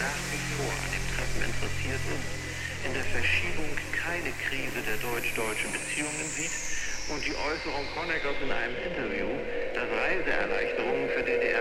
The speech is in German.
nach wie vor an dem Treffen interessiert ist, in der Verschiebung keine Krise der deutsch-deutschen Beziehungen sieht und die Äußerung Honeckers in einem Interview, dass Reiseerleichterungen für DDR